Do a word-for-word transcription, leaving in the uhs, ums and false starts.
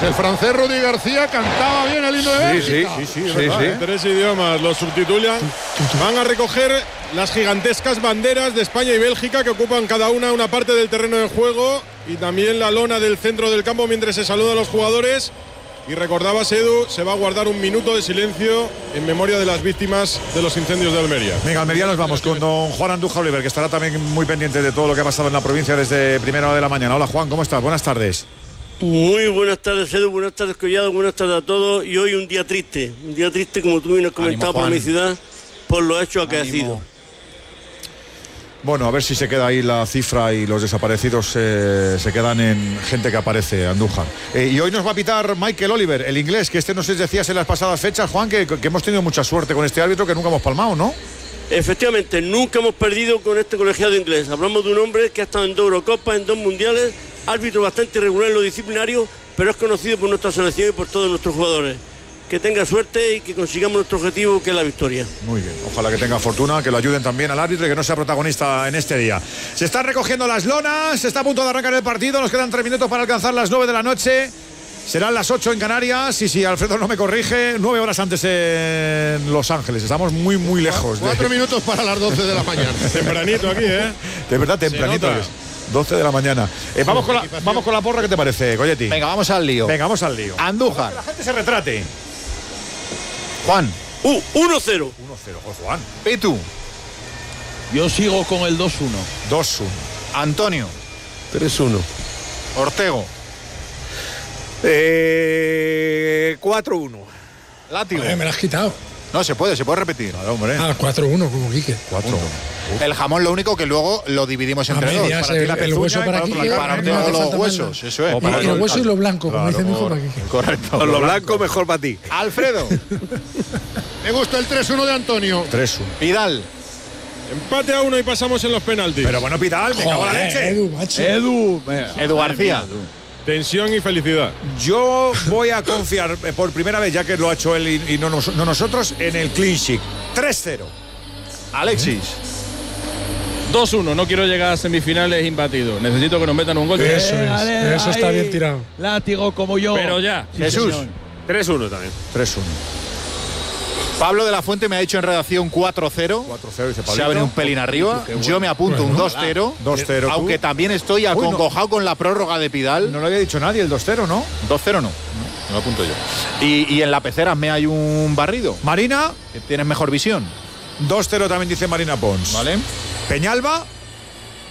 El francés Rudy García cantaba bien el himno de Bélgica. Sí, sí, sí, sí, verdad, sí. ¿eh? Tres idiomas los subtitulan. Van a recoger las gigantescas banderas de España y Bélgica que ocupan cada una una parte del terreno de juego y también la lona del centro del campo mientras se saludan a los jugadores. Y recordabas, Edu, se va a guardar un minuto de silencio en memoria de las víctimas de los incendios de Almería. Venga, Almería nos vamos con don Juan Andújar Oliver, que estará también muy pendiente de todo lo que ha pasado en la provincia desde primera hora de la mañana. Hola, Juan, ¿cómo estás? Buenas tardes. Muy buenas tardes, Edu, buenas tardes, Collado, buenas tardes a todos. Y hoy un día triste, un día triste, como tú bien has comentado, Ánimo, por mi ciudad, por los hechos acaecidos. Bueno, a ver si se queda ahí la cifra y los desaparecidos eh, se quedan en gente que aparece, Andújar. Eh, y hoy nos va a pitar Michael Oliver, el inglés, que este nos decías en las pasadas fechas, Juan, que, que hemos tenido mucha suerte con este árbitro, que nunca hemos palmado, ¿no? Efectivamente, nunca hemos perdido con este colegiado inglés. Hablamos de un hombre que ha estado en dos Eurocopas, en dos Mundiales, árbitro bastante irregular en lo disciplinario, pero es conocido por nuestra selección y por todos nuestros jugadores. Que tenga suerte y que consigamos nuestro objetivo, que es la victoria. Muy bien, ojalá que tenga fortuna, que lo ayuden también al árbitro y que no sea protagonista en este día. Se están recogiendo las lonas, se está a punto de arrancar el partido, nos quedan tres minutos para alcanzar las nueve de la noche. Serán las ocho en Canarias y si Alfredo no me corrige, nueve horas antes en Los Ángeles. Estamos muy, muy lejos. Cuatro de... minutos para las doce de la mañana. Tempranito aquí, ¿eh? De verdad, tempranito. doce de la mañana. Eh, vamos, con la, vamos con la porra, ¿qué te parece, Colletti? Venga, vamos al lío. Venga, vamos al lío. Andújar. Que la gente se retrate. Juan. Uh, uno cero. uno cero, Juan. Pitu. Yo sigo con el dos uno. dos uno. Antonio. tres uno. Ortego. Eh, cuatro uno. Látigo. Eh, me lo has quitado. No, se puede, se puede repetir. Claro, hombre. Ah, cuatro uno, como Quique. cuatro uno. El jamón, lo único que luego lo dividimos entre A dos. medias, Para ti el- la el pezuña hueso y para otro Quique, la- a para mí no me todos hace los falta huesos, más. eso es. Y, y el hueso y lo blanco, como dice mi hijo para Quique. Correcto. Con lo blanco mejor para ti. Alfredo. Me gusta el tres uno de Antonio. tres uno. Vidal. Empate a uno y pasamos en los penaltis. Pero bueno, Pidal, me cago en la Joder, leche. Edu, macho. Edu. Edu García. Tensión y felicidad. Yo voy a confiar eh, por primera vez, ya que lo ha hecho él y, y no, nos- no nosotros, en el clean sheet. tres cero. Alexis. dos uno. No quiero llegar a semifinales imbatido. Necesito que nos metan un gol. Eso Eh, es, dale, eso está ahí. bien tirado. Látigo como yo. Pero ya. Sí, Jesús. señor. tres uno también. tres uno. Pablo de la Fuente me ha dicho en redacción cuatro cero. cuatro cero, dice Se Pablito. ha venido un pelín arriba. Yo me apunto un dos cero. dos cero tú. Aunque también estoy acongojado con la prórroga de Pidal. No lo había dicho nadie, el dos cero, ¿no? dos cero no. Me lo apunto yo. Y, y en la pecera me hay un barrido. Marina, Que tienes mejor visión. dos cero también dice Marina Pons. ¿Vale? Peñalba,